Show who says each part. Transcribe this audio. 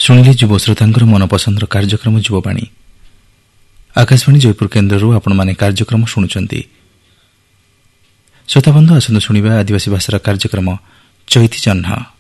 Speaker 1: ଶୁଣିଲେ ଯୁବ ଶ୍ରୋତାଙ୍କର ମନପସନ୍ଦର କାର୍ଯ୍ୟକ୍ରମ ଯୁବବାଣୀ। ଆକାଶବାଣୀ ଜୟପୁର କେନ୍ଦ୍ରରୁ ଆପଣମାନେ କାର୍ଯ୍ୟକ୍ରମ ଶୁଣୁଛନ୍ତି। ଶ୍ରୋତାବନ୍ଧୁ, ଆସନ୍ତୁ ଶୁଣିବା ଆଦିବାସୀ ଭାଷାର କାର୍ଯ୍ୟକ୍ରମ ଚୈତି ଜହ୍ନ।